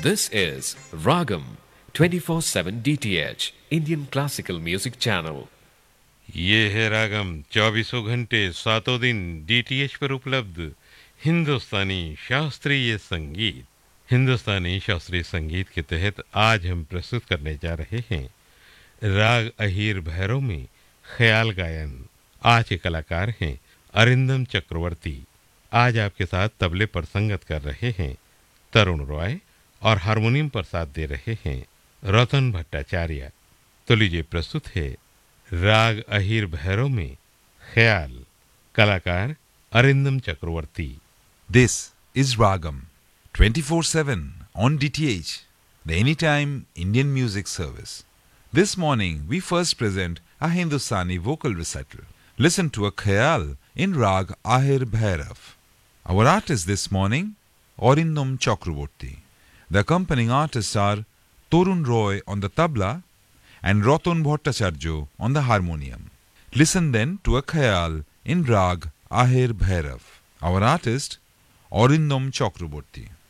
This is Ragam 24/7 DTH Indian Classical Music Channel. ये है रागम 24 घंटे 7 दिन डीटीएच पर उपलब्ध हिंदुस्तानी शास्त्रीय संगीत। हिंदुस्तानी शास्त्रीय संगीत के तहत आज हम प्रस्तुत करने जा रहे हैं राग अहीर भैरव में ख्याल गायन। आज के कलाकार हैं अरिंदम चक्रवर्ती। आज आपके साथ तबले पर संगत कर रहे हैं तरुण रॉय और हारमोनियम पर साथ दे रहे हैं रतन भट्टाचार्य। तो लीजिए प्रस्तुत है राग अहीर भैरव में ख्याल, कलाकार अरिंदम चक्रवर्ती। This is Ragam 24/7 on DTH, the Anytime Indian Music Service. This morning we first present a Hindustani vocal recital. Listen to a khayal in Rag Ahir Bhairav. Our artists this morning, Arindam Chakraborty. The accompanying artists are Torun Roy on the tabla and Ratan Bhattacharya on the harmonium. Listen then to a khayal in Rag Ahir Bhairav. Our artist, Arindam Chakraborty.